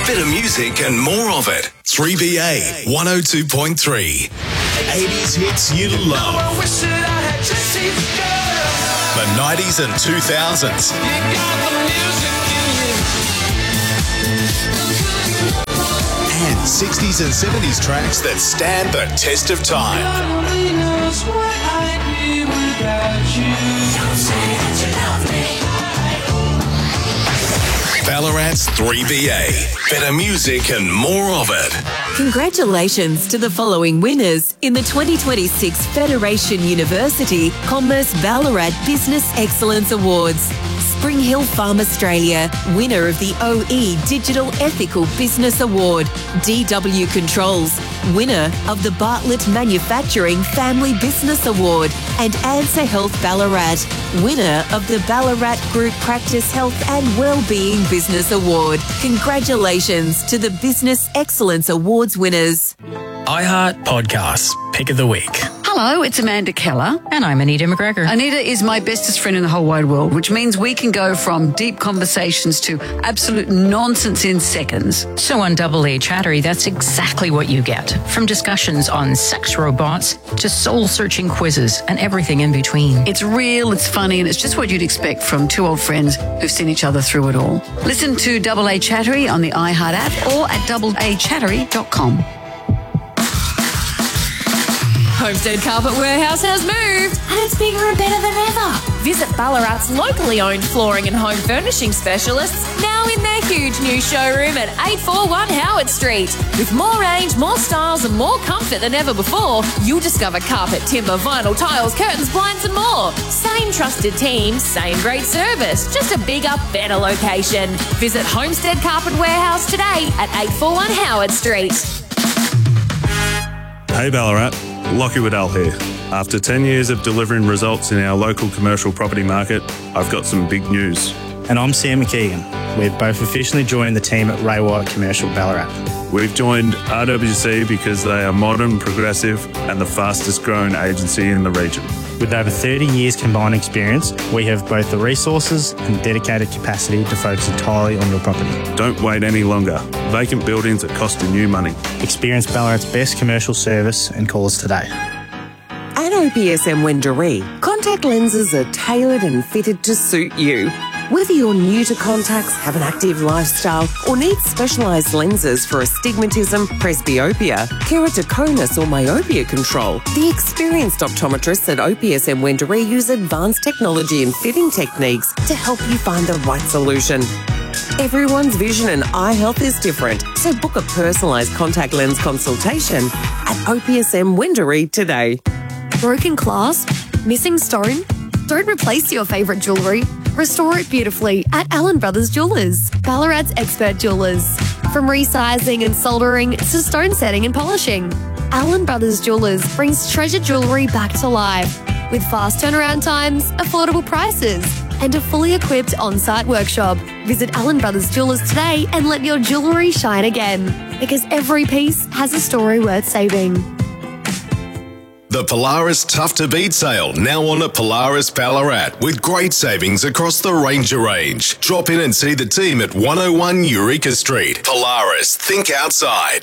Better music and more of it. 3BA 102.3. 80s hits you love. The 90s and 2000s. And 60s and 70s tracks that stand the test of time. Ballarat's 3BA. Better music and more of it. Congratulations to the following winners in the 2026 Federation University Commerce Ballarat Business Excellence Awards. Spring Hill Farm Australia, winner of the OE Digital Ethical Business Award. DW Controls, winner of the Bartlett Manufacturing Family Business Award. And Answer Health Ballarat, winner of the Ballarat Group Practice Health and Wellbeing Business Award. Congratulations to the Business Excellence Awards winners. iHeart Podcasts, Pick of the Week. Hello, it's Amanda Keller. And I'm Anita McGregor. Anita is my bestest friend in the whole wide world, which means we can go from deep conversations to absolute nonsense in seconds. So on Double A Chattery, that's exactly what you get. From discussions on sex robots to soul-searching quizzes and everything in between. It's real, it's funny, and it's just what you'd expect from two old friends who've seen each other through it all. Listen to Double A Chattery on the iHeart app or at doubleachattery.com. Homestead Carpet Warehouse has moved and it's bigger and better than ever. Visit Ballarat's locally owned flooring and home furnishing specialists now in their huge new showroom at 841 Howard Street. With more range, more styles and more comfort than ever before, you'll discover carpet, timber, vinyl, tiles, curtains, blinds and more. Same trusted team, same great service, just a bigger, better location. Visit Homestead Carpet Warehouse today at 841 Howard Street. Hey Ballarat, Lockie Waddell here. After 10 years of delivering results in our local commercial property market, I've got some big news. And I'm Sam McKeegan. We've both officially joined the team at Ray White Commercial Ballarat. We've joined RWC because they are modern, progressive and the fastest growing agency in the region. With over 30 years combined experience, we have both the resources and dedicated capacity to focus entirely on your property. Don't wait any longer. Vacant buildings are costing you money. Experience Ballarat's best commercial service and call us today. At OPSM Wendouree, contact lenses are tailored and fitted to suit you. Whether you're new to contacts, have an active lifestyle, or need specialised lenses for astigmatism, presbyopia, keratoconus or myopia control, the experienced optometrists at OPSM Wendouree use advanced technology and fitting techniques to help you find the right solution. Everyone's vision and eye health is different, so book a personalised contact lens consultation at OPSM Wendouree today. Broken clasp? Missing stone? Don't replace your favourite jewellery. Restore it beautifully at Allen Brothers Jewellers, Ballarat's expert jewellers. From resizing and soldering to stone setting and polishing, Allen Brothers Jewellers brings treasured jewellery back to life with fast turnaround times, affordable prices, and a fully equipped on-site workshop. Visit Allen Brothers Jewellers today and let your jewellery shine again, because every piece has a story worth saving. The Polaris Tough to Beat sale now on at Polaris Ballarat with great savings across the Ranger range. Drop in and see the team at 101 Eureka Street. Polaris, think outside.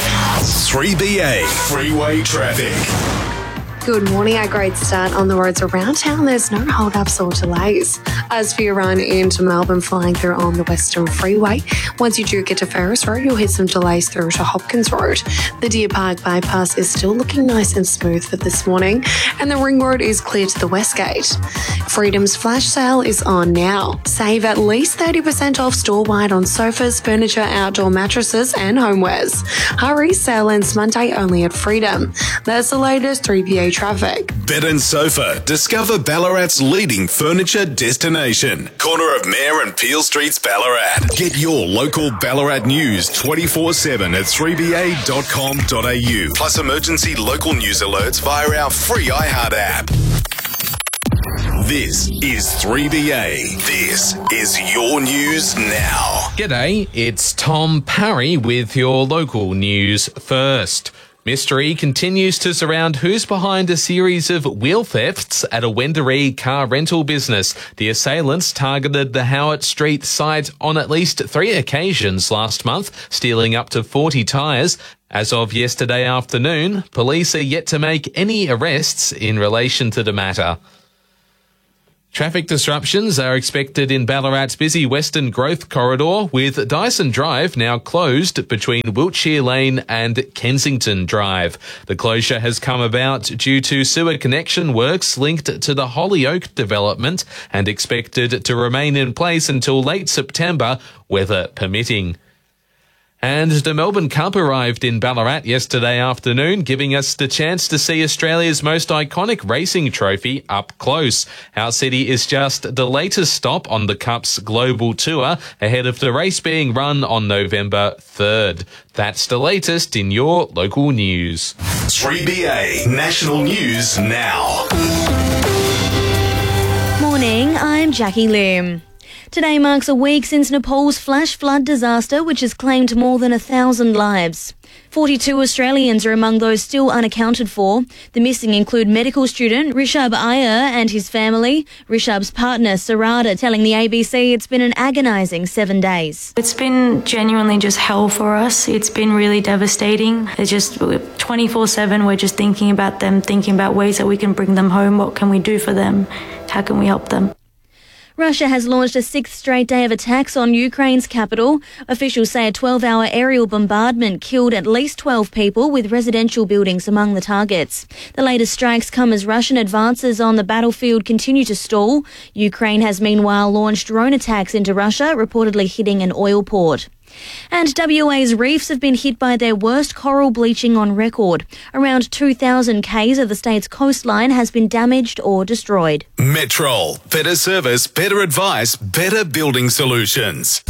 3BA Freeway Traffic. Good morning. A great start on the roads around town. There's no hold-ups or delays. As for your run into Melbourne, flying through on the Western Freeway, once you do get to Ferris Road, you'll hit some delays through to Hopkins Road. The Deer Park bypass is still looking nice and smooth for this morning, and the Ring Road is clear to the West Gate. Freedom's flash sale is on now. Save at least 30% off store-wide on sofas, furniture, outdoor mattresses, and homewares. Hurry, sale ends Monday only at Freedom. That's the latest 3PA traffic. Bed and Sofa. Discover Ballarat's leading furniture destination. Corner of Mayor and Peel Streets, Ballarat. Get your local Ballarat news 24/7 at 3ba.com.au. Plus emergency local news alerts via our free iHeart app. This is 3BA. This is your news now. G'day, it's Tom Parry with your local news first. Mystery continues to surround who's behind a series of wheel thefts at a Wendouree car rental business. The assailants targeted the Howard Street site on at least 3 occasions last month, stealing up to 40 tyres. As of yesterday afternoon, police are yet to make any arrests in relation to the matter. Traffic disruptions are expected in Ballarat's busy Western Growth Corridor, with Dyson Drive now closed between Wiltshire Lane and Kensington Drive. The closure has come about due to sewer connection works linked to the Hollyoak development and expected to remain in place until late September, weather permitting. And the Melbourne Cup arrived in Ballarat yesterday afternoon, giving us the chance to see Australia's most iconic racing trophy up close. Our city is just the latest stop on the Cup's global tour, ahead of the race being run on November 3rd. That's the latest in your local news. 3BA National News Now. Morning, I'm Jackie Lim. Today marks a week since Nepal's flash flood disaster, which has claimed more than 1,000 lives. 42 Australians are among those still unaccounted for. The missing include medical student Rishabh Iyer and his family. Rishabh's partner, Sarada, telling the ABC it's been an agonising 7 days. It's been genuinely just hell for us. It's been really devastating. It's just 24/7, we're just thinking about them, thinking about ways that we can bring them home. What can we do for them? How can we help them? Russia has launched a 6th straight day of attacks on Ukraine's capital. Officials say a 12-hour aerial bombardment killed at least 12 people, with residential buildings among the targets. The latest strikes come as Russian advances on the battlefield continue to stall. Ukraine has meanwhile launched drone attacks into Russia, reportedly hitting an oil port. And WA's reefs have been hit by their worst coral bleaching on record. Around 2,000 k's of the state's coastline has been damaged or destroyed. Metrol. Better service, better advice, better building solutions.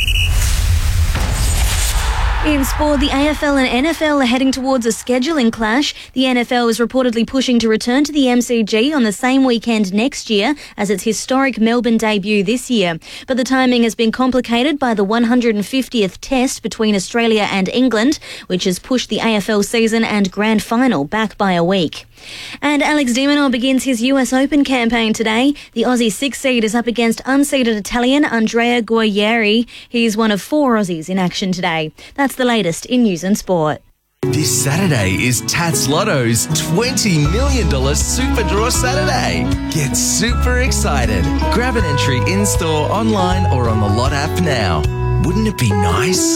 In sport, the AFL and NFL are heading towards a scheduling clash. The NFL is reportedly pushing to return to the MCG on the same weekend next year as its historic Melbourne debut this year. But the timing has been complicated by the 150th test between Australia and England, which has pushed the AFL season and grand final back by a week. And Alex de Minaur begins his US Open campaign today. The Aussie 6 seed is up against unseeded Italian Andrea Guerrieri. He's one of 4 Aussies in action today. That's the latest in news and sport. This Saturday is Tats Lotto's $20 million Super Draw Saturday. Get super excited. Grab an entry in-store, online or on the Lot app now. Wouldn't it be nice?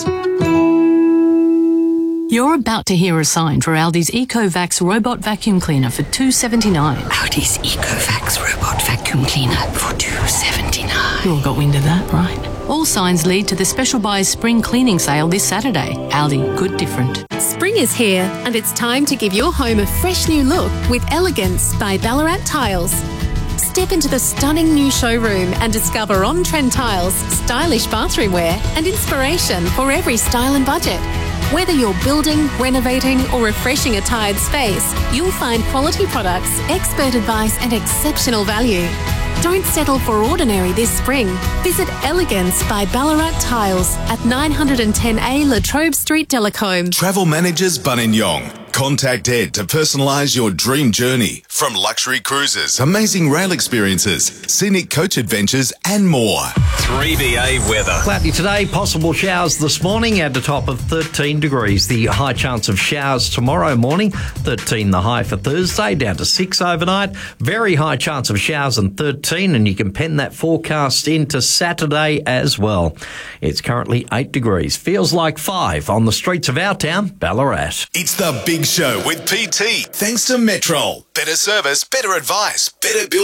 You're about to hear a sign for Aldi's EcoVax robot vacuum cleaner for $2.79. Aldi's EcoVax robot vacuum cleaner for $2.79. You all got wind of that, right? All signs lead to the Special Buys Spring Cleaning Sale this Saturday. Aldi, good different. Spring is here and it's time to give your home a fresh new look with Elegance by Ballarat Tiles. Step into the stunning new showroom and discover on-trend tiles, stylish bathroom wear and inspiration for every style and budget. Whether you're building, renovating or refreshing a tired space, you'll find quality products, expert advice and exceptional value. Don't settle for ordinary this spring. Visit Elegance by Ballarat Tiles at 910A La Trobe Street, Delacombe. Travel Managers Buninyong. Contact Ed to personalise your dream journey. From luxury cruises, amazing rail experiences, scenic coach adventures and more. 3BA weather. Cloudy today, possible showers this morning at a top of 13 degrees. The high chance of showers tomorrow morning, 13 the high for Thursday, down to 6 overnight. Very high chance of showers and 13, and you can pen that forecast into Saturday as well. It's currently 8 degrees. Feels like 5 on the streets of our town, Ballarat. It's the Big Show with PT. Thanks to Metrol. Better service, better advice, better building.